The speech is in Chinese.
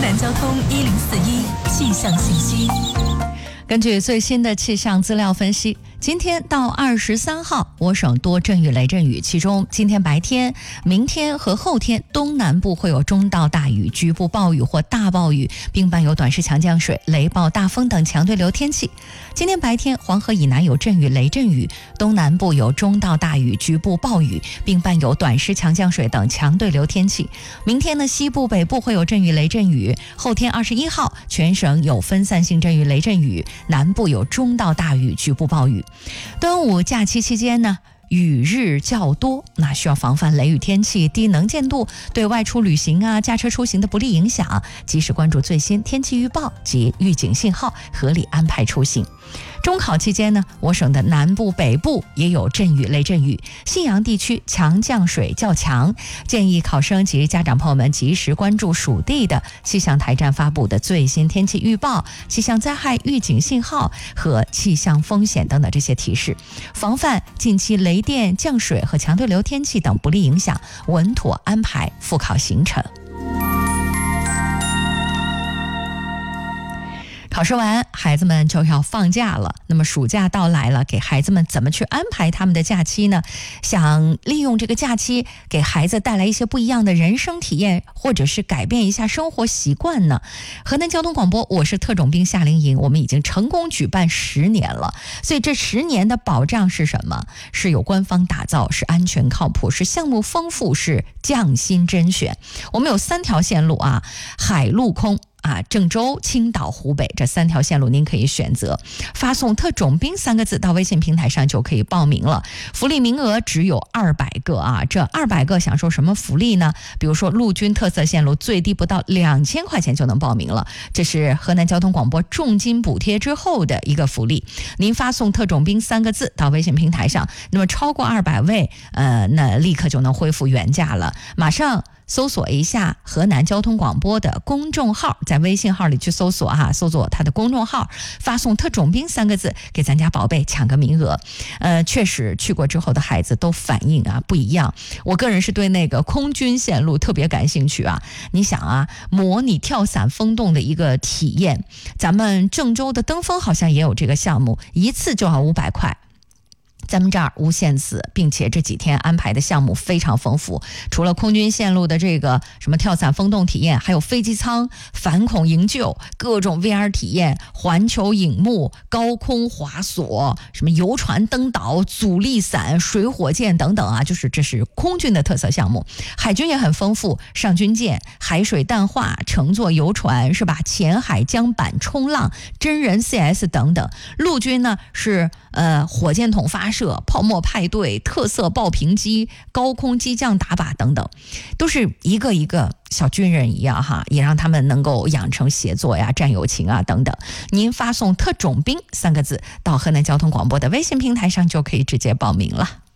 南交通1041气象信息。 根据最新的气象资料分析，今天到23号，我省多阵雨雷阵雨，其中今天白天、明天和后天东南部会有中到大雨、局部暴雨或大暴雨，并伴有短时强降水、雷暴、大风等强对流天气。今天白天，黄河以南有阵雨雷阵雨，东南部有中到大雨、局部暴雨，并伴有短时强降水等强对流天气。明天呢，西部、北部会有阵雨雷阵雨，后天21号，全省有分散性阵雨雷阵雨，南部有中到大雨、局部暴雨。端午假期期间呢，雨日较多，那需要防范雷雨天气、低能见度对外出旅行驾车出行的不利影响，及时关注最新天气预报及预警信号，合理安排出行。中考期间呢，我省的南部、北部也有阵雨雷阵雨，信阳地区强降水较强，建议考生及家长朋友们及时关注属地的气象台站发布的最新天气预报、气象灾害预警信号和气象风险等等这些提示，防范近期雷电、降水和强对流天气等不利影响，稳妥安排复考行程。考试完，孩子们就要放假了。那么暑假到来了，给孩子们怎么去安排他们的假期呢？想利用这个假期给孩子带来一些不一样的人生体验，或者是改变一下生活习惯呢？河南交通广播，我是特种兵夏令营，我们已经成功举办10年了。所以这10年的保障是什么？是有官方打造，是安全靠谱，是项目丰富，是匠心甄选。我们有3条线路海陆空。郑州、青岛、湖北这3条线路您可以选择，发送特种兵3个字到微信平台上就可以报名了。福利名额只有200个这200个享受什么福利呢？比如说陆军特色线路最低不到2000块钱就能报名了，这是河南交通广播重金补贴之后的一个福利。您发送特种兵3个字到微信平台上，那么超过200位那立刻就能恢复原价了。马上搜索一下河南交通广播的公众号，在微信号里去搜索搜索他的公众号，发送特种兵3个字，给咱家宝贝抢个名额。确实去过之后的孩子都反映不一样。我个人是对那个空军线路特别感兴趣你想模拟跳伞风洞的一个体验，咱们郑州的登峰好像也有这个项目，一次就要500块。咱们这儿无限次，并且这几天安排的项目非常丰富，除了空军线路的这个什么跳伞风洞体验，还有飞机舱、反恐营救、各种 VR 体验、环球影幕、高空滑索、什么游船登岛、阻力伞、水火箭等等就是这是空军的特色项目。海军也很丰富，上军舰、海水淡化、乘坐游船是吧？浅海桨板冲浪、真人 CS 等等。陆军呢是火箭筒发射、泡沫派对、特色爆屏机、高空机降打靶等等，都是一个一个小军人一样也让他们能够养成协作战友情等等。您发送特种兵3个字到河南交通广播的微信平台上就可以直接报名了。